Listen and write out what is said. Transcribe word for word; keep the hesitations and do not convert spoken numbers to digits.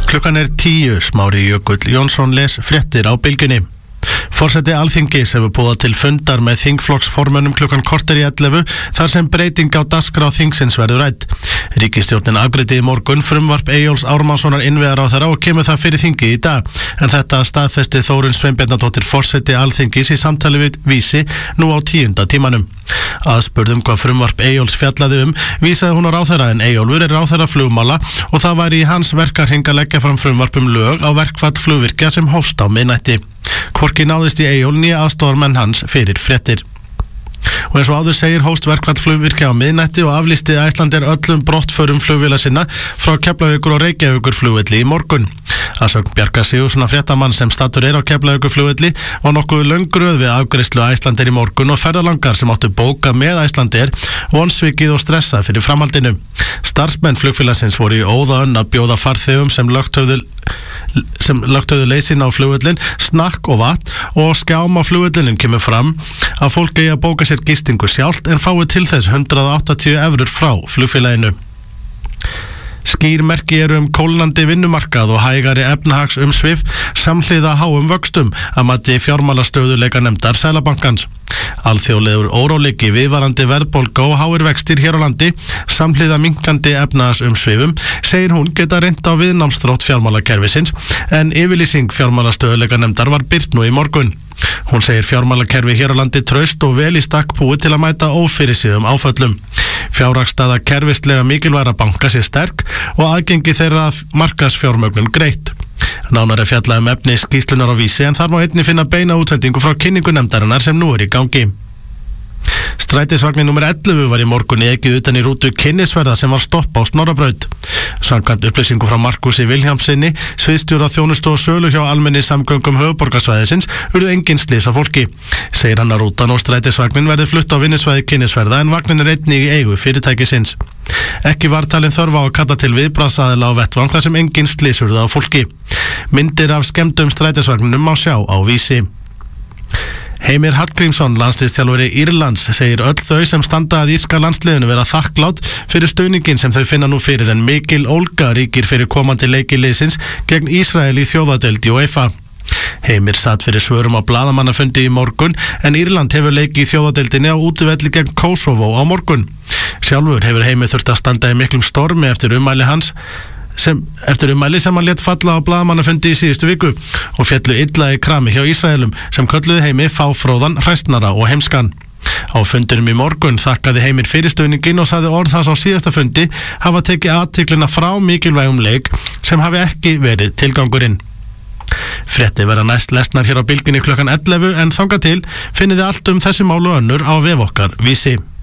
Klukkan er tíu, Smári Jökull Jónsson les fréttir á Bylgjunni. Forseti Alþingis hefur boðað til fundar með þingflokksformönnum klukkan korter í ellefu þar sem breyting á dagskrá þingsins verður rædd. Ríkisstjórnin afgreiddi í morgun frumvarp Eyjólfs Ármannssonar innviðaráðherra og kemur það fyrir þingið í dag, en þetta staðfesti Þórunn Sveinbjarnardóttir forseti Alþingis í samtali við Vísi nú á tíunda tímanum. Aðspurðum hvað frumvarp Eyjólfs fjallaði um, vísaði hún á ráðherra en Eyjólfur er ráðherra flugmála og það væri í hans verkahring að leggja fram frumvarp um lög á verkfall flugvirkja sem hófst á miðnætti. Hvorki náðist í Eyjólf né aðstoðarmenn hans fyrir fréttir. Og eins og áður segir hófst verkfall flugvirkja á miðnætti og aflýsti Icelandair öllum brottförum flugvéla sinna frá Keflavíkur og Reykjavíkur flugvelli í morgun. Að sögn Bjarka Sigurðssonar fréttamann sem staddur er á Keflavíkur flugvelli var nokkuð löng röð við afgreiðslu Icelandair í morgun og ferðalangar sem áttu bóka með Icelandair vonsvikið og stressa fyrir framhaldinu. Starfsmenn flugfélagsins voru í óðaönn að bjóða farþegum sem lögt höfðu sem lögt höfðu leið sína á flugvöllin snakk og vatn og skjám á flugvöllinin kemur fram að fólk eigi að bóka sér gistingu sjálft en fái til þess hundrað og áttatíu evrur frá flugfélaginu. Skýr merki eru um kólnandi vinnumarkað og hægari efnahagsumsvif samhliða háum vöxtum að mati fjármálastöðuleika nefndar Seðlabankans. Alþjóðlegur óróleiki, viðvarandi verðbólga og háir vextir hér á landi samhliða minnkandi efnahagsumsvifum segir hún geta reynt á viðnámsþrótt fjármálakerfisins en yfirlýsing fjármálastöðuleika nefndar var birt nú í morgun. Hún segir fjármálakerfi hér á landi traust og vel í stakk búið til að mæta ófyrirsíðum áföllum. Fjárhagsstaða kerfislega mikilvægra banka sé sterk og aðgengi þeirra markaðsfjármögnun greitt. Nánar er fjallað um efni skýrslunar á Vísi en þar má einnig finna beina útsendingu frá kynningu nefndarinnar sem nú er í gangi. Strætisvagnin númer ellefu var í morgun ekið utan í rútu kynnisferða sem var stopp á Snorrabraut. Samkvæmt upplýsingu frá Markusi Vilhjálmssyni, sviðsstjóra þjónustu og sölu hjá almenni samgöngum höfuðborgarsvæðisins, urðu engin slys af fólki. Segir hann að rútan og strætisvagnin verði flutt á vinnusvæði kynnisferða en vagnin er einnig í eigu fyrirtækisins. Ekki var talin þörf á að kalla til viðbragðsaðila á vettvang þar sem engin slys urðu af fólki. Myndir af skemmdum strætisvagninum má sjá á Vísi. Heimir Hallgrímsson, landsliðsþjálfari Írlands, segir öll þau sem standa að írska landsliðinu vera þakklátt fyrir stuðninginn sem þau finna nú fyrir en mikil ólga ríkir fyrir komandi leiki liðsins gegn Ísrael í þjóðadeild UEFA. Heimir satt fyrir svörum á blaðamannafundi í morgun en Írland hefur leiki í þjóðadeildinni á útivelli gegn Kosovo á morgun. Sjálfur hefur Heimir þurft að standa í miklum stormi eftir ummæli hans sem, eftir ummæli sem hann lét falla á blaðamannafundi í síðustu viku og féllu illa í krami hjá Ísraelum sem kölluðu Heimi fáfróðan, hræstnara og heimskan. Á fundinum í morgun þakkaði Heimir fyrir stuðninginn og sagði orð þess á síðasta fundi hafa tekið athyglina frá mikilvægum leik sem hafi ekki verið tilgangurinn. Frétti verða næst lesnar hér á Bylgjunni klukkan ellefu en þangað til finnið þið allt um þessi mál og önnur á vef okkar Vísi.